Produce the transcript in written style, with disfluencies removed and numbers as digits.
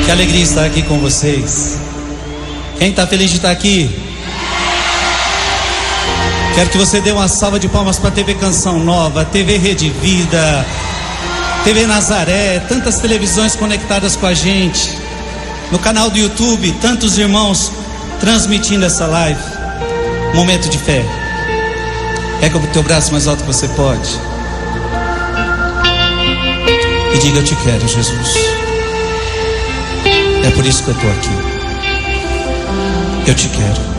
Que alegria estar aqui com vocês. Quem está feliz de estar aqui? Quero que você dê uma salva de palmas para a TV Canção Nova, TV Rede Vida, TV Nazaré, tantas televisões conectadas com a gente. No canal do YouTube, tantos irmãos transmitindo essa live. Momento de fé. Pega o teu braço mais alto que você pode e diga: eu te quero, Jesus. É por isso que eu estou aqui. Eu te quero.